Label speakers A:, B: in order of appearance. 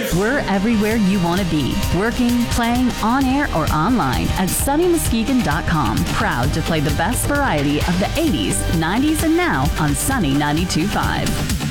A: We're everywhere you want to be, working, playing, on air, or online at SunnyMuskegon.com. Proud to play the best variety of the 80s, 90s, and now on Sunny 92.5.